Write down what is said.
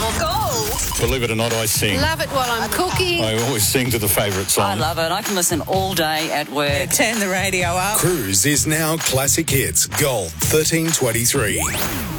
Gold. Believe it or not, I sing. Love it while I'm cooking. I always sing to the favourite song. I love it. I can listen all day at work. Turn the radio up. Cruise is now Classic Hits Gold 1323.